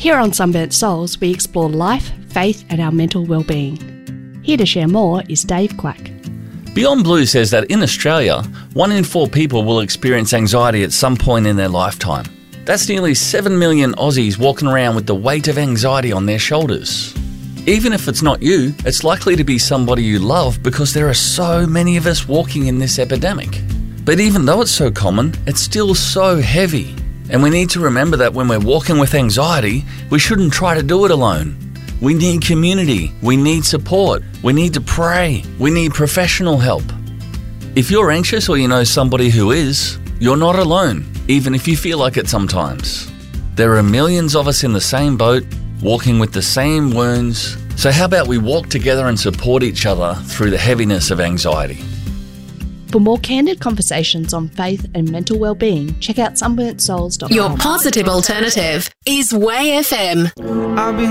Here on Sunburnt Souls, we explore life, faith and our mental well-being. Here to share more is Dave Quack. Beyond Blue says that in Australia, 1 in 4 people will experience anxiety at some point in their lifetime. That's nearly 7 million Aussies walking around with the weight of anxiety on their shoulders. Even if it's not you, it's likely to be somebody you love because there are so many of us walking in this epidemic. But even though it's so common, it's still so heavy. And we need to remember that when we're walking with anxiety, we shouldn't try to do it alone. We need community, we need support, we need to pray, we need professional help. If you're anxious or you know somebody who is, you're not alone, even if you feel like it sometimes. There are millions of us in the same boat, walking with the same wounds, so how about we walk together and support each other through the heaviness of anxiety? For more candid conversations on faith and mental well-being, check out sunburntsouls.com. Your positive alternative is Way FM.